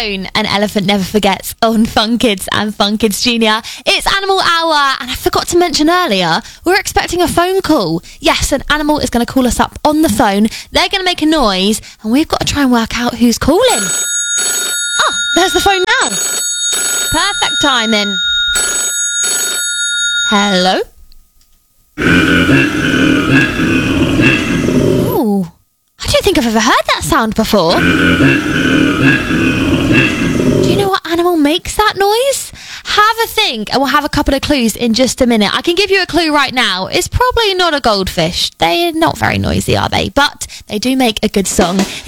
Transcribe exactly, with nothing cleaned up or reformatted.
phone. An elephant never forgets on Fun Kids and Fun Kids Junior. It's Animal Hour, and I forgot to mention earlier, we're expecting a phone call. Yes, an animal is going to call us up on the phone. They're going to make a noise, and we've got to try and work out who's calling. Oh, there's the phone now. Perfect timing. Hello? Ooh, I don't think I've ever heard that sound before. Do you know what animal makes that noise? Have a think, and we'll have a couple of clues in just a minute. I can give you a clue right now. It's probably not a goldfish. They're not very noisy, are they? But they do make a good song.